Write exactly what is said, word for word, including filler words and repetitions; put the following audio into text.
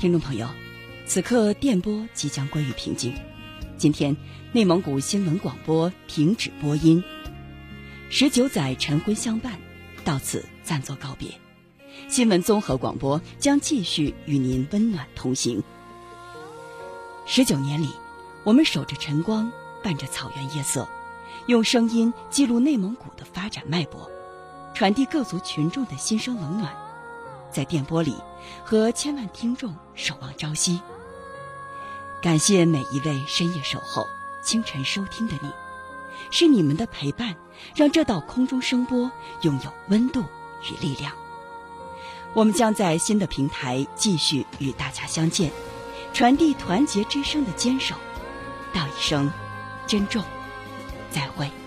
听众朋友，此刻电波即将归于平静。今天，内蒙古新闻广播停止播音，十九载晨昏相伴，到此暂作告别。新闻综合广播将继续与您温暖同行。十九年里，我们守着晨光，伴着草原夜色，用声音记录内蒙古的发展脉搏，传递各族群众的心声冷暖，在电波里和千万听众守望朝夕。感谢每一位深夜守候、清晨收听的你，是你们的陪伴，让这道空中声波拥有温度与力量。我们将在新的平台继续与大家相见，传递团结之声的坚守。道一声珍重，再会。